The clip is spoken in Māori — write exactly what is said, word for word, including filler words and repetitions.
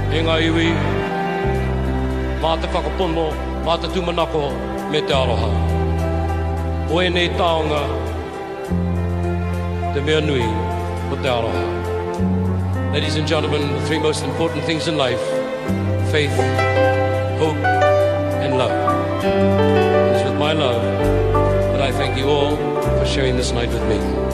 e ngā iwi, mā te whakapono, mā te tūmanako, me te aroha. O e nei taonga, te mea nui, o te aroha. Ladies and gentlemen, the three most important things in life, faith, hope, and love. It is with my love that I thank you all for sharing this night with me.